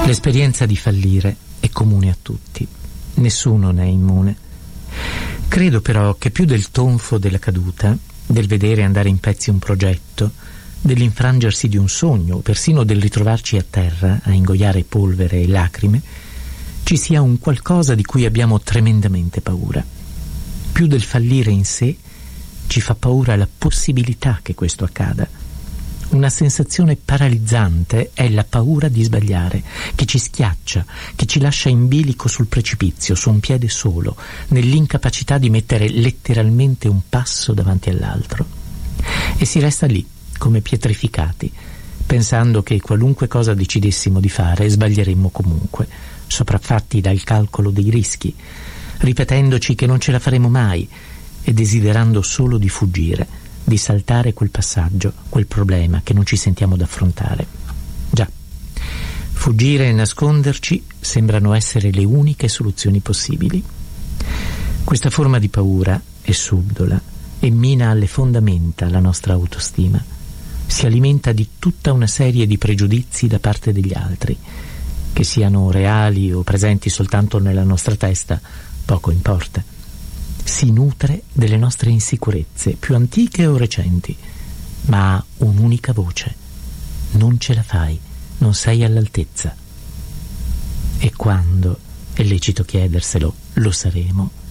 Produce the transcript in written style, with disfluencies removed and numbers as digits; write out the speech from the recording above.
L'esperienza di fallire è comune a tutti, nessuno ne è immune. Credo però che più del tonfo della caduta, del vedere andare in pezzi un progetto, dell'infrangersi di un sogno o persino del ritrovarci a terra a ingoiare polvere e lacrime, ci sia un qualcosa di cui abbiamo tremendamente paura. Più del fallire in sé, ci fa paura la possibilità che questo accada. Una sensazione paralizzante è la paura di sbagliare, che ci schiaccia, che ci lascia in bilico sul precipizio, su un piede solo, nell'incapacità di mettere letteralmente un passo davanti all'altro. E si resta lì, come pietrificati, pensando che qualunque cosa decidessimo di fare sbaglieremmo comunque, sopraffatti dal calcolo dei rischi, ripetendoci che non ce la faremo mai e desiderando solo di fuggire, di saltare quel passaggio, quel problema che non ci sentiamo d'affrontare. Già, fuggire e nasconderci sembrano essere le uniche soluzioni possibili. Questa forma di paura è subdola e mina alle fondamenta la nostra autostima. Si alimenta di tutta una serie di pregiudizi da parte degli altri, che siano reali o presenti soltanto nella nostra testa, poco importa. Si nutre delle nostre insicurezze, più antiche o recenti, ma ha un'unica voce: non ce la fai, non sei all'altezza. E quando, è lecito chiederselo, lo saremo?